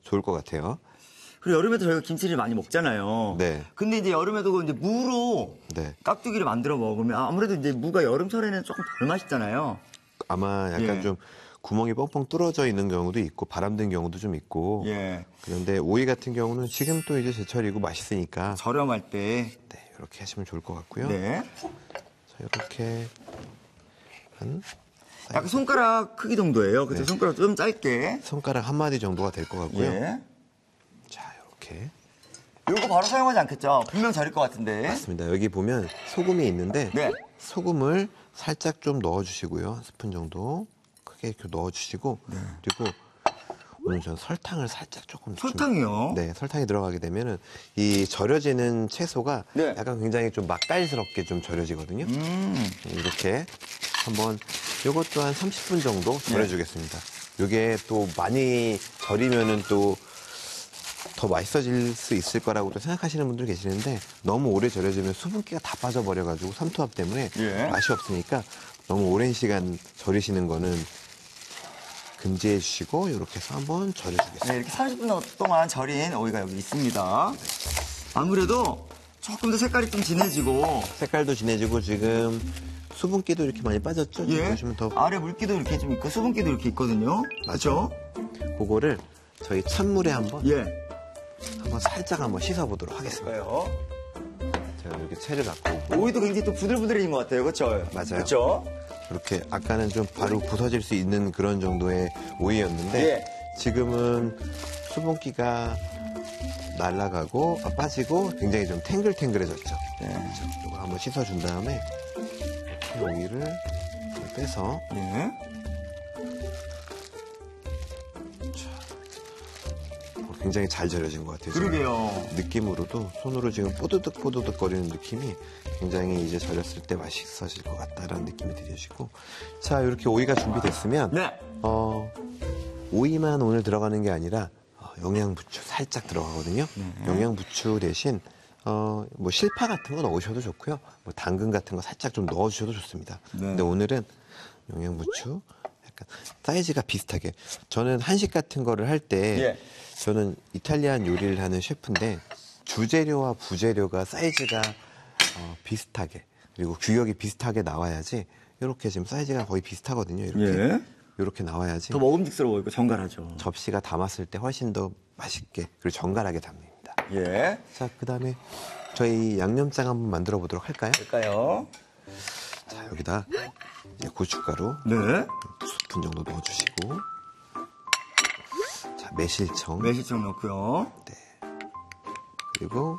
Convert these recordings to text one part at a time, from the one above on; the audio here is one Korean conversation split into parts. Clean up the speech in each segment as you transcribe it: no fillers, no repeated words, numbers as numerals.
좋을 것 같아요. 그리고 여름에도 저희가 김치를 많이 먹잖아요. 네. 근데 이제 여름에도 이제 무로 네. 깍두기를 만들어 먹으면 아무래도 이제 무가 여름철에는 조금 덜 맛있잖아요. 아마 약간 예. 좀 구멍이 뻥뻥 뚫어져 있는 경우도 있고 바람 든 경우도 좀 있고. 예. 그런데 오이 같은 경우는 지금 또 이제 제철이고 맛있으니까. 저렴할 때. 네, 이렇게 하시면 좋을 것 같고요. 네. 자, 이렇게 한 약간 손가락 크기 정도예요. 그래서 네. 손가락 좀 짧게. 손가락 한 마디 정도가 될 것 같고요. 예. 자, 이렇게. 이거 바로 사용하지 않겠죠? 분명 절일 것 같은데. 맞습니다. 여기 보면 소금이 있는데 네. 소금을 살짝 좀 넣어주시고요. 한 스푼 정도 크게 이렇게 넣어주시고 그리고 오늘 전 설탕을 살짝 조금 설탕이요? 네, 설탕이 들어가게 되면은 이 절여지는 채소가 네. 약간 굉장히 좀 맛깔스럽게 좀 절여지거든요. 이렇게 한번 요것도 한 30분 정도 절여주겠습니다. 요게 또 많이 절이면은 또 더 맛있어질 수 있을 거라고 또 생각하시는 분들 계시는데 너무 오래 절여지면 수분기가 다 빠져버려가지고 삼투압 때문에 예. 맛이 없으니까 너무 오랜 시간 절이시는 거는 금지해 주시고 이렇게 해서 한번 절여주겠습니다. 네, 이렇게 30분 동안 절인 오이가 여기 있습니다. 아무래도 조금 더 색깔이 좀 진해지고. 색깔도 진해지고 지금 수분기도 이렇게 많이 빠졌죠? 지금 예. 보시면 더 아래 물기도 이렇게 좀 있고 수분기도 이렇게 있거든요. 맞죠? 그거를 저희 찬물에 한번 살짝 한번 씻어보도록 하겠습니다. 그래요. 제가 이렇게 채를 갖고 오이도 굉장히 또 부들부들해진 것 같아요. 그렇죠? 맞아요. 그렇죠? 이렇게 아까는 좀 바로 부서질 수 있는 그런 정도의 오이였는데 예. 지금은 수분기가 날아가고 빠지고 굉장히 좀 탱글탱글해졌죠. 네. 이거 한번 씻어준 다음에 이렇게 오이를 빼서 네. 굉장히 잘 절여진 것 같아요. 지금. 그러게요. 느낌으로도 손으로 지금 뽀드득 거리는 느낌이 굉장히 이제 절였을 때 맛있어질 것 같다라는 느낌이 들으시고 자 이렇게 오이가 준비됐으면 네. 오이만 오늘 들어가는 게 아니라 영양부추 살짝 들어가거든요. 영양부추 대신 뭐 실파 같은 거 넣으셔도 좋고요. 뭐 당근 같은 거 살짝 좀 넣어주셔도 좋습니다. 근데 오늘은 영양부추 약간 사이즈가 비슷하게 저는 한식 같은 거를 할 때 저는 이탈리안 요리를 하는 셰프인데 주재료와 부재료가 사이즈가 비슷하게 그리고 규격이 비슷하게 나와야지 이렇게 지금 사이즈가 거의 비슷하거든요. 이렇게 이렇게 나와야지 더 먹음직스러워, 정갈하죠. 접시가 담았을 때 훨씬 더 맛있게 그리고 정갈하게 담깁니다. 예. 자, 그다음에 저희 양념장 한번 만들어 보도록 할까요? 될까요? 자, 여기다 이제 고춧가루 네. 2스푼 정도 넣어주시고 자, 매실청 매실청 넣고요. 네. 그리고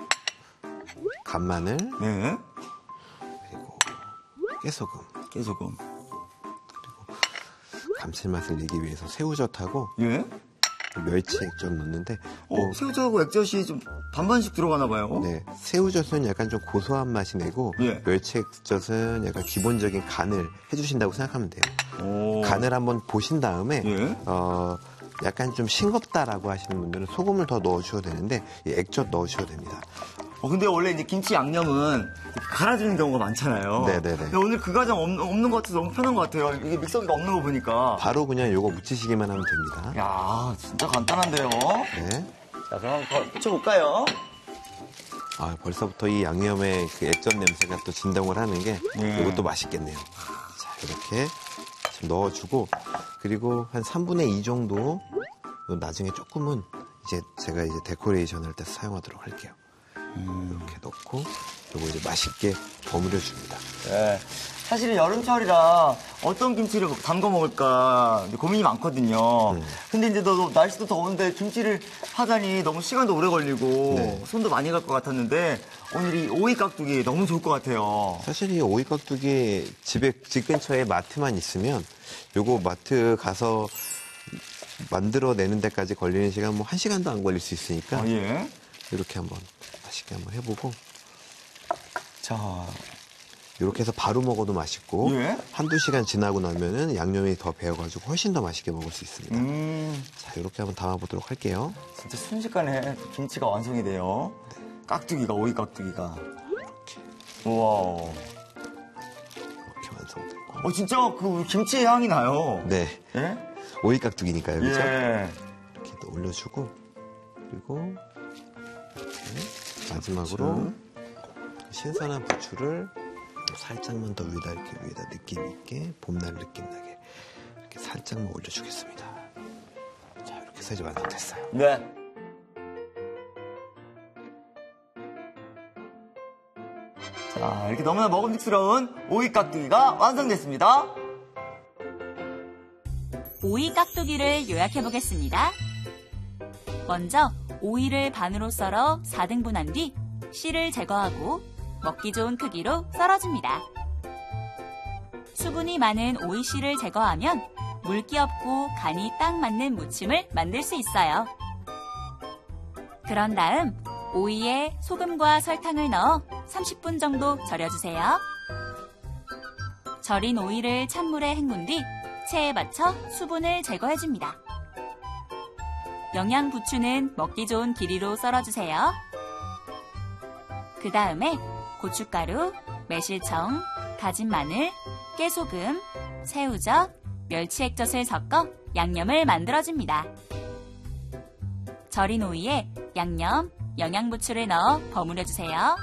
간마늘 네. 그리고 깨소금 깨소금. 감칠맛을 내기 위해서 새우젓하고 예. 멸치액젓 넣는데 새우젓하고 액젓이 좀 반반씩 들어가나 봐요. 네, 새우젓은 약간 좀 고소한 맛이 내고 멸치액젓은 약간 기본적인 간을 해주신다고 생각하면 돼요. 간을 한번 보신 다음에 약간 좀 싱겁다라고 하시는 분들은 소금을 더 넣어주셔도 되는데 이 액젓 넣으셔도 됩니다. 근데 원래 이제 김치 양념은 갈아주는 경우가 많잖아요. 네네네. 근데 오늘 그 과정 없는 것 같아서 너무 편한 것 같아요. 이게 믹서기가 없는 거 보니까. 바로 그냥 요거 묻히시기만 하면 됩니다. 야, 진짜 간단한데요. 네. 자, 그럼 한번 붙여볼까요? 아, 벌써부터 이 양념의 그 액젓 냄새가 또 진동을 하는 게 이것도 맛있겠네요. 자, 이렇게 지금 넣어주고 그리고 한 3분의 2 정도 나중에 조금은 이제 제가 이제 데코레이션 할 때 사용하도록 할게요. 이렇게 넣고 요거 이제 맛있게 버무려 줍니다. 네. 사실은 여름철이라 어떤 김치를 담궈 먹을까 고민이 많거든요. 근데 이제 날씨도 더운데 김치를 하자니 너무 시간도 오래 걸리고 손도 많이 갈 것 같았는데 오늘 이 오이 깍두기 너무 좋을 것 같아요. 사실 이 오이 깍두기 집 근처에 마트만 있으면 요거 마트 가서 만들어내는 데까지 걸리는 시간 뭐 1시간도 안 걸릴 수 있으니까 이렇게 한번 맛있게 한번 해보고 자 이렇게 해서 바로 먹어도 맛있고 한두 시간 지나고 나면은 양념이 더 배어가지고 훨씬 더 맛있게 먹을 수 있습니다. 자, 이렇게 한번 담아보도록 할게요. 진짜 순식간에 김치가 완성이 돼요. 깍두기가, 오이 깍두기가. 이렇게. 우와. 이렇게 완성되고. 진짜 그 김치의 향이 나요. 네. 오이 깍두기니까요, 그렇죠? 예. 이렇게 또 올려주고 그리고 이렇게 마지막으로 신선한 부추를 살짝만 더 위에다 느낌 있게 봄날 느낌 나게 이렇게 살짝만 올려주겠습니다. 자, 이렇게 해서 이제 완성됐어요. 네. 자, 이렇게 너무나 먹음직스러운 오이 깍두기가 완성됐습니다. 오이 깍두기를 요약해 보겠습니다. 먼저 오이를 반으로 썰어 4등분한 뒤 씨를 제거하고 먹기 좋은 크기로 썰어줍니다. 수분이 많은 오이 씨를 제거하면 물기 없고 간이 딱 맞는 무침을 만들 수 있어요. 그런 다음 오이에 소금과 설탕을 넣어 30분 정도 절여주세요. 절인 오이를 찬물에 헹군 뒤 체에 받쳐 수분을 제거해줍니다. 영양 부추는 먹기 좋은 길이로 썰어주세요. 그 다음에 고춧가루, 매실청, 다진 마늘, 깨소금, 새우젓, 멸치액젓을 섞어 양념을 만들어줍니다. 절인 오이에 양념, 영양부추를 넣어 버무려주세요.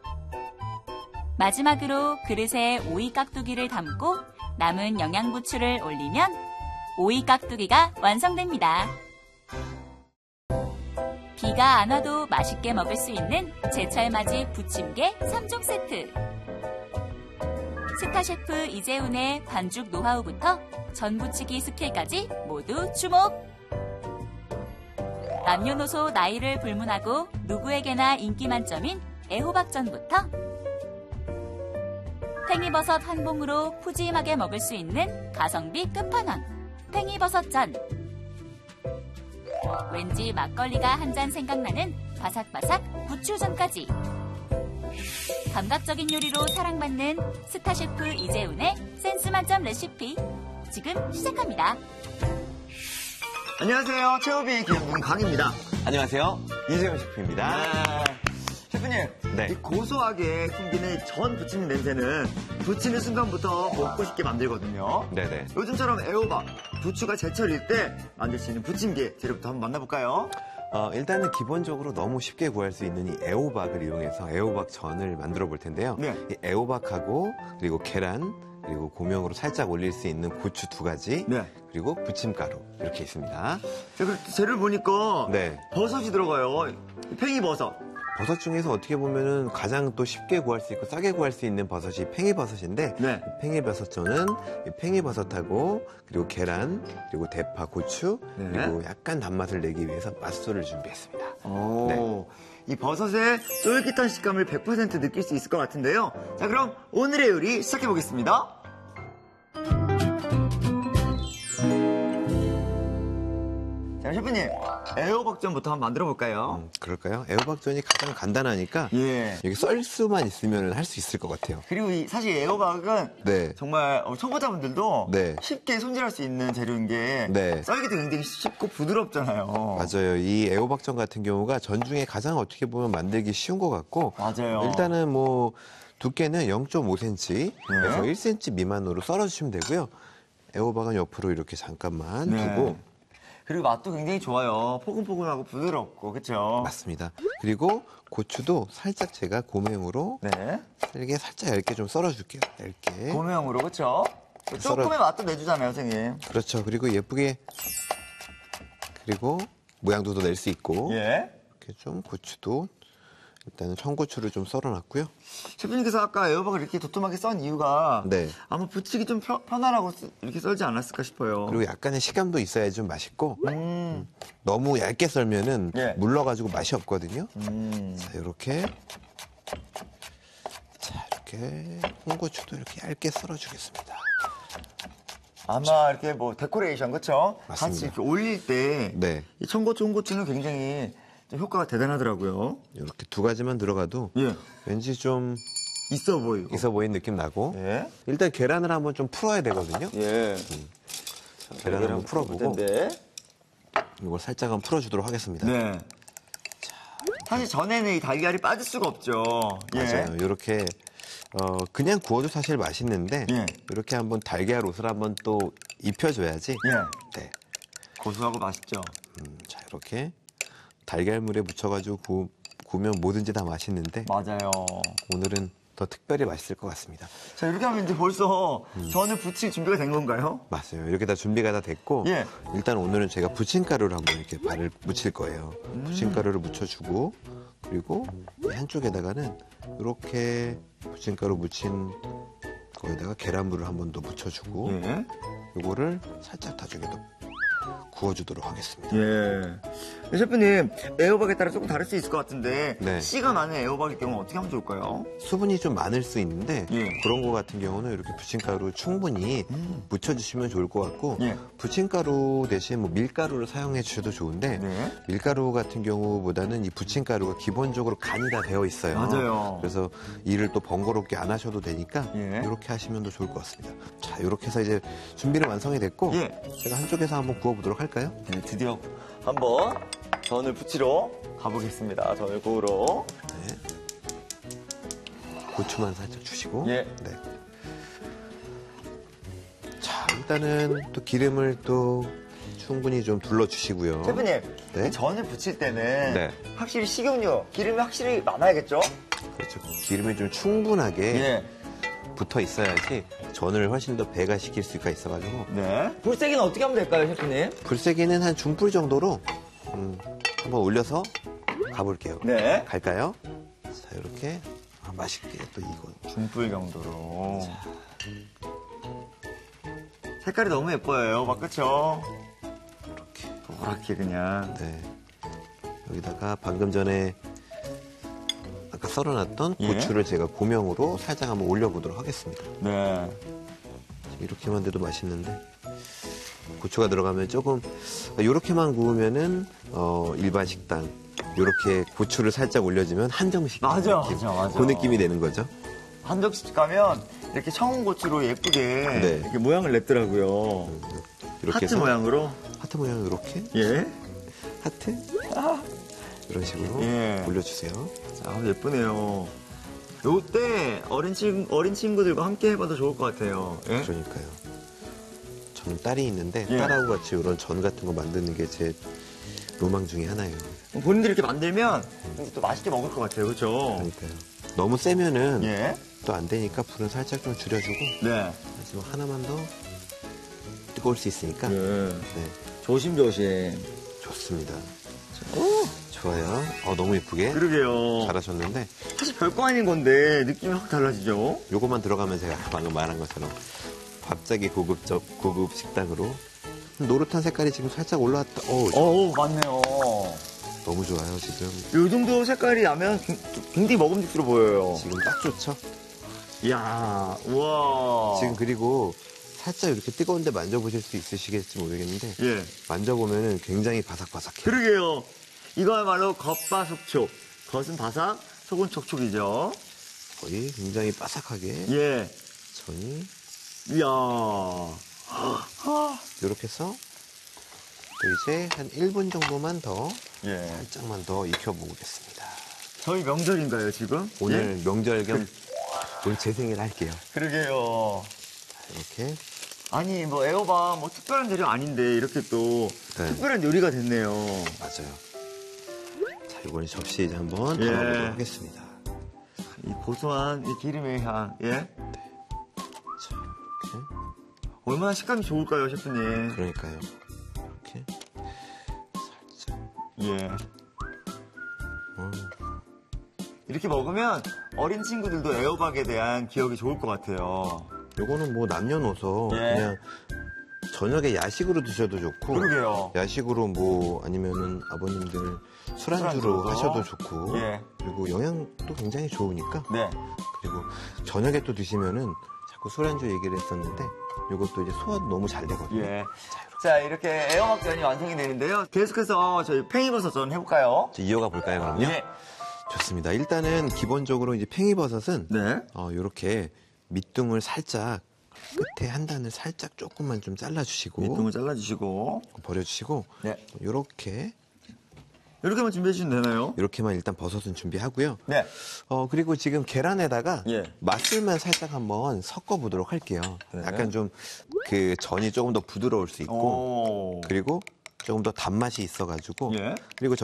마지막으로 그릇에 오이 깍두기를 담고 남은 영양부추를 올리면 오이 깍두기가 완성됩니다. 비가 안 와도 맛있게 먹을 수 있는 제철맞이 부침개 3종 세트. 스타 셰프 이재훈의 반죽 노하우부터 전 부치기 스킬까지 모두 주목! 남녀노소 나이를 불문하고 누구에게나 인기 만점인 애호박전부터 팽이버섯 한 봉으로 푸짐하게 먹을 수 있는 가성비 끝판왕 팽이버섯전. 왠지 막걸리가 한 잔 생각나는 바삭바삭 부추전까지. 감각적인 요리로 사랑받는 스타 셰프 이재훈의 센스 만점 레시피 지금 시작합니다. 안녕하세요. 최호비 기념군 강입니다. 안녕하세요. 이재훈 셰프입니다. 셰프님, 네. 이 고소하게 풍기는 전 부치는 냄새는 부치는 순간부터 먹고 싶게 만들거든요. 네네. 요즘처럼 애호박, 부추가 제철일 때 만들 수 있는 부침개 재료부터 한번 만나볼까요? 일단은 기본적으로 너무 쉽게 구할 수 있는 이 애호박을 이용해서 애호박전을 만들어 볼 텐데요. 네. 이 애호박하고 그리고 계란 그리고 고명으로 살짝 올릴 수 있는 고추 2가지 네. 그리고 부침가루 이렇게 있습니다. 제가 재료를 보니까 네. 버섯이 들어가요. 팽이버섯. 버섯 중에서 어떻게 보면은 가장 또 쉽게 구할 수 있고 싸게 구할 수 있는 버섯이 팽이버섯인데 네. 이 팽이버섯전은 이 팽이버섯하고 그리고 계란 그리고 대파, 고추 네. 그리고 약간 단맛을 내기 위해서 맛술을 준비했습니다. 오, 이 버섯의 쫄깃한 식감을 100% 느낄 수 있을 것 같은데요. 자, 그럼 오늘의 요리 시작해 보겠습니다. 자, 셰프님, 애호박전부터 한번 만들어 볼까요? 그럴까요? 애호박전이 가장 간단하니까 예. 여기 썰 수만 있으면 할 수 있을 것 같아요. 그리고 사실 애호박은 네. 정말 초보자분들도 네. 쉽게 손질할 수 있는 재료인 게 네. 썰기도 굉장히 쉽고 부드럽잖아요. 맞아요. 이 애호박전 같은 경우가 전 중에 가장 어떻게 보면 만들기 쉬운 것 같고 맞아요. 일단은 뭐 두께는 0.5cm에서 네. 1cm 미만으로 썰어주시면 되고요. 애호박은 옆으로 이렇게 잠깐만 네. 두고 그리고 맛도 굉장히 좋아요. 포근포근하고 부드럽고, 그렇죠? 맞습니다. 그리고 고추도 살짝 제가 고명으로 네. 이렇게 살짝 얇게 좀 썰어줄게요. 얇게. 고명으로, 그렇죠? 조금의 맛도 내주잖아요, 선생님. 그렇죠. 그리고 예쁘게 그리고 모양도 더 낼 수 있고 예. 이렇게 좀 고추도 일단은 청고추를 좀 썰어놨고요. 셰프님께서 아까 애호박을 이렇게 도톰하게 썬 이유가 네. 아마 부치기 좀 편하라고 이렇게 썰지 않았을까 싶어요. 그리고 약간의 식감도 있어야 좀 맛있고 너무 얇게 썰면은 예. 물러가지고 맛이 없거든요. 자, 이렇게 홍고추도 이렇게 얇게 썰어주겠습니다. 아마 이렇게 뭐 데코레이션, 그렇죠? 같이 맞습니다. 이렇게 올릴 때 네. 이 청고추, 홍고추는 굉장히 좀 효과가 대단하더라고요. 이렇게 2가지만 들어가도 예. 왠지 좀 있어 보이고. 있어 보이는 느낌 나고 예. 일단 계란을 한번 좀 풀어야 되거든요. 예. 계란을 한번 풀어보고 네. 이걸 살짝 한번 풀어주도록 하겠습니다. 네. 사실 전에는 이 달걀이 빠질 수가 없죠. 예. 맞아요. 이렇게 그냥 구워도 사실 맛있는데 예. 이렇게 한번 달걀 옷을 한번 또 입혀줘야지. 예. 네, 고소하고 맛있죠. 자, 이렇게 달걀물에 묻혀가지고 구우면 뭐든지 다 맛있는데 맞아요. 오늘은 더 특별히 맛있을 것 같습니다. 자, 이렇게 하면 이제 벌써 전을 부칠 준비가 된 건가요? 맞아요. 이렇게 다 준비가 다 됐고 예. 일단 오늘은 제가 부침가루를 한번 이렇게 발을 묻힐 거예요. 부침가루를 묻혀주고 그리고 이 한쪽에다가는 이렇게 부침가루 묻힌 거에다가 계란물을 한 번 더 묻혀주고 예. 이거를 살짝 나중에 더 구워주도록 하겠습니다. 예. 네, 셰프님, 애호박에 따라 조금 다를 수 있을 것 같은데 네. 씨가 많은 애호박일 경우 어떻게 하면 좋을까요? 수분이 좀 많을 수 있는데 예. 그런 거 같은 경우는 이렇게 부침가루 충분히 묻혀주시면 좋을 것 같고 예. 부침가루 대신 뭐 밀가루를 사용해 주셔도 좋은데 네. 밀가루 같은 경우보다는 이 부침가루가 기본적으로 간이 다 되어 있어요. 맞아요. 그래서 일을 또 번거롭게 안 하셔도 되니까 예. 이렇게 하시면 더 좋을 것 같습니다. 자, 이렇게 해서 이제 준비는 완성이 됐고 예. 제가 한쪽에서 한번 구워보도록 할까요? 네, 드디어 한번 전을 부치러 가보겠습니다. 전을 구우러. 네. 고추만 살짝 주시고. 예. 네. 자, 일단은 또 기름을 또 충분히 좀 둘러주시고요. 셰프님, 네. 이 전을 부칠 때는 네. 확실히 식용유, 기름이 확실히 많아야겠죠? 그렇죠. 기름이 좀 충분하게 예. 붙어 있어야지 전을 훨씬 더 배가 시킬 수가 있어가지고 네. 불세기는 어떻게 하면 될까요, 셰프님? 불세기는 한 중불 정도로 한번 올려서 가볼게요. 네. 갈까요? 자, 이렇게 맛있게 또 이거. 중불 정도로. 색깔이 너무 예뻐요, 막 그쵸? 이렇게. 노랗게 그냥. 네. 여기다가 방금 전에 아까 썰어놨던 예. 고추를 제가 고명으로 살짝 한번 올려보도록 하겠습니다. 네. 이렇게만 돼도 맛있는데 고추가 들어가면 조금 이렇게만 구우면은 일반 식당 이렇게 고추를 살짝 올려주면 한정식 맞아, 느낌. 맞아. 그 느낌이 되는 거죠. 한정식 가면 이렇게 청고추로 예쁘게 네. 이렇게 모양을 냈더라고요. 이렇게 하트 해서 모양으로. 하트 모양 이렇게 예. 하트 이런 식으로 예. 올려주세요. 아, 예쁘네요. 요때 어린 친구들과 함께 해봐도 좋을 것 같아요. 예? 그러니까요. 저는 딸이 있는데 예. 딸하고 같이 이런 전 같은 거 만드는 게 제 로망 중에 하나예요. 본인들이 이렇게 만들면 또 맛있게 먹을 것 같아요. 그렇죠? 그러니까요. 너무 세면은 예. 또 안 되니까 불은 살짝 좀 줄여주고 네. 지금 하나만 더 뜨거울 수 있으니까 예. 네, 조심조심. 좋습니다. 좋아요. 너무 예쁘게 그러게요. 잘하셨는데 사실 별거 아닌 건데 느낌이 확 달라지죠? 요것만 들어가면 제가 방금 말한 것처럼 갑자기 고급 식당으로 노릇한 색깔이 지금 살짝 올라왔다. 맞네요. 너무 좋아요 지금. 요 정도 색깔이 나면 굉장히 먹음직스러워 보여요. 지금 딱 좋죠. 이야, 우와. 지금 그리고 살짝 이렇게 뜨거운데 만져보실 수 있으시겠지 모르겠는데 예. 만져보면은 굉장히 바삭바삭해요. 그러게요. 이거야말로 겉바속촉. 겉은 바삭, 속은 촉촉이죠. 거의 굉장히 바삭하게 예. 전이 이야. 이렇게 해서 또 이제 한 1분 정도만 더 예. 살짝만 더 익혀보겠습니다. 저희 명절인가요, 지금? 오늘 예? 명절 겸 오늘 제 생일 할게요. 그러게요. 이렇게 아니, 뭐, 애호박, 뭐, 특별한 재료 아닌데, 이렇게 또, 네. 특별한 요리가 됐네요. 맞아요. 자, 이번에 접시에 이제 한번 예. 담아보도록 하겠습니다. 이 고소한 이 기름의 향, 예? 자, 이렇게. 얼마나 식감이 좋을까요, 셰프님? 그러니까요. 이렇게 살짝. 예. 어, 이렇게 먹으면 어린 친구들도 애호박에 대한 기억이 좋을 것 같아요. 요거는 뭐 남녀노소 예. 그냥 저녁에 야식으로 드셔도 좋고 그러게요. 야식으로 뭐 아니면은 아버님들 술안주로 술안주로. 하셔도 좋고 예. 그리고 영양도 굉장히 좋으니까 네. 그리고 저녁에 또 드시면은 자꾸 술안주 얘기를 했었는데 요것도 이제 소화도 너무 잘 되거든요. 예. 자, 이렇게 애호박전이 완성이 되는데요. 계속해서 저희 팽이버섯전 해볼까요? 이제 이어가 볼까요, 그럼요? 예. 좋습니다. 일단은 기본적으로 이제 팽이버섯은 네. 요렇게 밑둥을 살짝 끝에 한 단을 살짝 조금만 좀 잘라주시고 밑둥을 잘라주시고. 버려주시고 네. 요렇게 이렇게만 준비해주시면 되나요? 이렇게만 일단 버섯은 준비하고요. 네. 그리고 지금 계란에다가 예. 맛술만 살짝 한번 섞어 보도록 할게요. 네. 약간 좀 그 전이 조금 더 부드러울 수 있고 오. 그리고 조금 더 단맛이 있어가지고 예. 그리고